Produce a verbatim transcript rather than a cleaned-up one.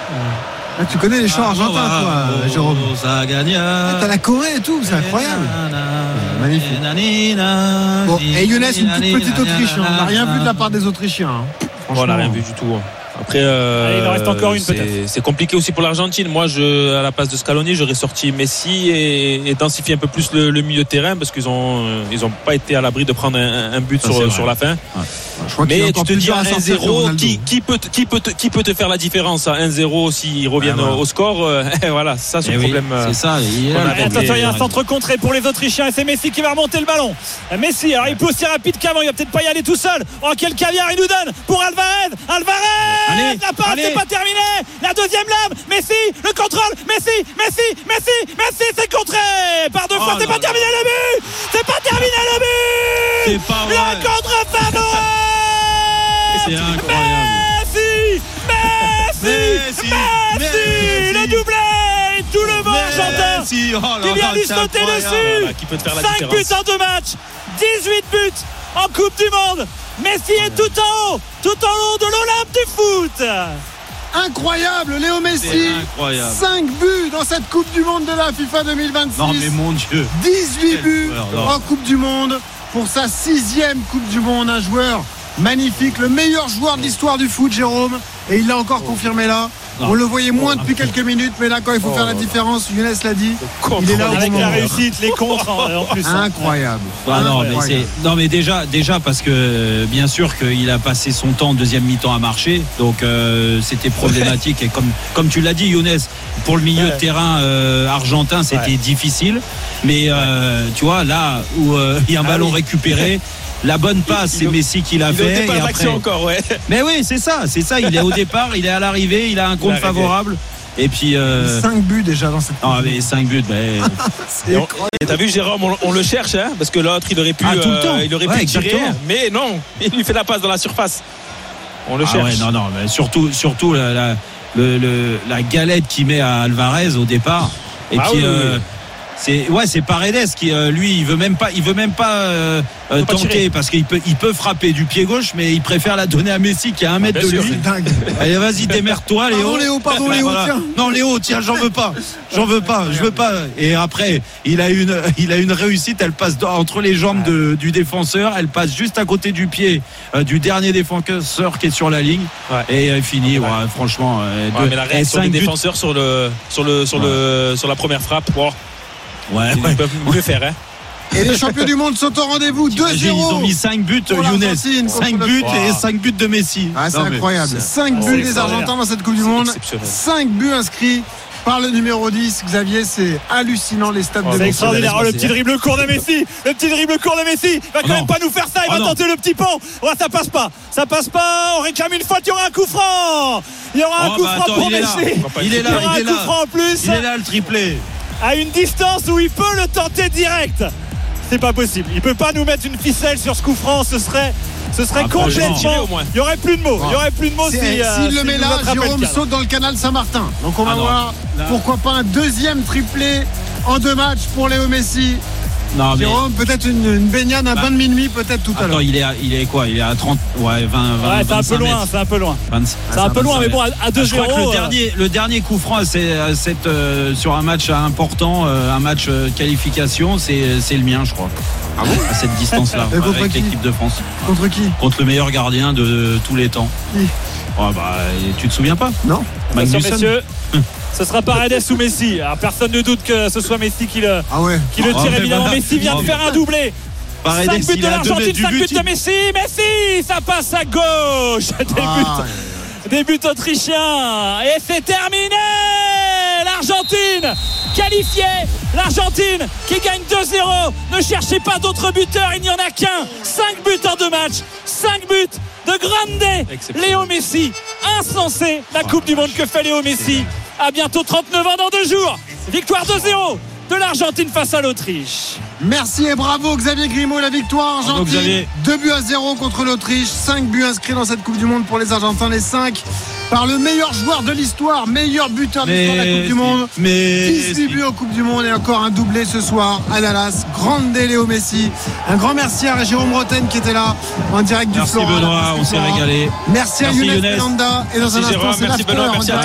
Ah, tu connais les chants argentins, toi, oh, Jérôme. Ça gagne. Ah, t'as la Choré et tout, c'est incroyable. Magnifique. Bon, et Younes, une toute petite Autriche. On n'a rien vu de la part des Autrichiens. Hein. On n'a rien vu du tout. Après, euh, Allez, il en reste encore une c'est, peut-être. c'est compliqué aussi pour l'Argentine. Moi, je, à la place de Scaloni, j'aurais sorti Messi et, et densifié un peu plus le, le milieu de terrain parce qu'ils ont, ils ont pas été à l'abri de prendre un, un but ça, sur, sur la fin. Ouais. Je crois mais tu te dis à un zéro, qui, que qui, peut, qui, peut te, qui peut te faire la différence à un zéro s'ils reviennent ah, voilà. au score euh, Voilà, ça c'est le oui, problème. C'est ça. Il attention, il y a un centre contré pour les Autrichiens et c'est Messi qui va remonter le ballon. Messi, alors il peut aussi rapide qu'avant, il va peut-être pas y aller tout seul. Oh, quel caviar il nous donne pour Alvarez. Alvarez allez, la passe, c'est pas terminé. La deuxième lame, Messi, le contrôle, Messi, Messi, Messi, Messi, c'est contré par deux oh fois, c'est pas terminé le but. C'est pas terminé le but. C'est pas vrai. La contre-faveur. C'est incroyable. Messi, Messi, Messi, Messi, le doublé, tout le monde argentin Messi, oh là, qui vient lui sauter dessus. Voilà, qui peut te faire la cinq différence. buts en deux matchs, dix-huit buts en Coupe du Monde. Messi est tout en haut, tout en haut de l'Olympe du foot. Incroyable, Léo Messi, cinq buts dans cette Coupe du Monde de la FIFA deux mille vingt-six. Non mais mon Dieu, dix-huit buts en Coupe du Monde pour sa sixième Coupe du Monde. Un joueur magnifique, le meilleur joueur de l'histoire du foot, Jérôme, et il l'a encore oh. confirmé là. Non. On le voyait moins depuis quelques minutes, mais là quand il faut oh. faire la différence, Younes l'a dit, il est là avec la réussite, les contres en plus. Incroyable. Ah non, mais c'est... non mais déjà, déjà parce que bien sûr qu'il a passé son temps deuxième mi-temps à marcher, donc euh, c'était problématique et comme comme tu l'as dit, Younes, pour le milieu ouais. de terrain euh, argentin, c'était ouais. difficile, mais euh, tu vois là où euh, il y a un ah ballon oui. récupéré. La bonne passe, c'est Messi qui l'a fait. Et après... encore, ouais. Mais oui, c'est ça, c'est ça. Il est au départ, il est à l'arrivée, il a un compte favorable. Et puis euh... cinq buts déjà dans cette. Ah mais cinq buts, mais. et, on... et t'as vu Jérôme, on, on le cherche, hein, parce que l'autre il aurait pu, ah, tout le temps. Euh, il aurait ouais, pu tirer, mais non, il lui fait la passe dans la surface. On le ah, cherche. Ouais, non, non, mais surtout, surtout la, la, le, le, la galette qu'il met à Alvarez au départ. Et ah, puis. Oui, euh... oui. C'est ouais, c'est Paredes qui euh, lui il veut même pas il veut même pas euh, euh, tenter pas parce qu'il peut il peut frapper du pied gauche mais il préfère la donner à Messi qui est à un mètre ah, de sûr, lui. Allez vas-y démerde-toi Léo. Pardon Léo, pardon Léo. Voilà. Tiens. Non Léo, tiens, j'en veux pas. J'en veux pas, je veux pas. Et après, il a une il a une réussite, elle passe entre les jambes de, du défenseur, elle passe juste à côté du pied euh, du dernier défenseur qui est sur la ligne ouais. et euh, fini ouais. Ouais, franchement euh, ouais, deux, mais la réaction des défenseurs sur le sur le sur ouais. le sur la première frappe. Wow. Ouais, ils ouais. peuvent mieux faire, hein. Et les champions du monde sont au rendez-vous. deux zéro. Ils ont mis cinq buts, Younes. cinq buts wow. et cinq buts de Messi. Ah, c'est non, incroyable. cinq buts des Argentins dans cette Coupe du Monde. cinq buts inscrits par le numéro dix. Xavier, c'est hallucinant les stats oh, de Messi. C'est extraordinaire. Oh, le petit dribble court de Messi. Le petit dribble court de Messi. Il va quand oh, même pas nous faire ça. Il oh, va non. tenter le petit pont. Ouais, ça passe pas. Ça passe pas. On réclame une fois qu'il y aura un coup franc. Il y aura un oh, coup bah, franc attends, pour Messi. Il est là. Il y aura un coup franc en plus. Il est là le triplé. À une distance où il peut le tenter direct. C'est pas possible. Il peut pas nous mettre une ficelle sur ce coup franc. Ce serait, ce serait ah, complètement. Il y aurait plus de mots. Il y aurait plus de mots. Si, si, euh, s'il le met là, Jérôme saute dans le canal Saint-Martin. Donc on va ah voir là. Pourquoi pas un deuxième triplé en deux matchs pour Léo Messi. Non, Jérôme, mais... peut-être une, une baignade à bah, bain de minuit, peut-être tout à l'heure. Il est, à, il est quoi? Il est à trente, ouais, vingt, vingt. Ouais, c'est un peu loin, c'est un peu loin. vingt, c'est un peu loin, mais bon, à deux zéro. Je crois que le dernier, le dernier coup franc, c'est, c'est euh, sur un match important, euh, un match euh, qualification, c'est, c'est le mien, je crois. Ah bon? À cette distance-là, avec avec l'équipe de France. Contre qui? Contre le meilleur gardien de, de tous les temps. Qui? Oh, bah, tu te souviens pas? Non. Attention, messieurs. Ce sera Paredes ou Messi. Alors personne ne doute que ce soit Messi qui le, ah ouais. qui le tire oh, évidemment. Voilà. Messi vient de faire un doublé. Paredes, cinq buts de l'Argentine, cinq buts de Messi. Messi, ça passe à gauche. Des ah, buts, des buts autrichiens. Et c'est terminé. L'Argentine qualifiée. L'Argentine qui gagne deux zéro. Ne cherchez pas d'autres buteurs. Il n'y en a qu'un. cinq buts en deux matchs. cinq buts de grande Léo Messi. Insensé la Coupe du Monde que fait Léo Messi. À bientôt trente-neuf ans dans deux jours. Victoire deux zéro de l'Argentine face à l'Autriche. Merci et bravo Xavier Grimaud. La victoire argentine. deux buts à zéro contre l'Autriche. cinq buts inscrits dans cette Coupe du Monde pour les Argentins. Les cinq par le meilleur joueur de l'histoire, meilleur buteur de l'histoire de la Coupe du Monde. Mais dix-huit buts en Coupe du Monde et encore un doublé ce soir à Dallas. Grande Léo Messi. Un grand merci à Jérôme Roten qui était là en direct du Merci Florent. Benoît, on s'est régalé. Merci, merci à Younes Belhanda. Et dans un instant, c'est l'after.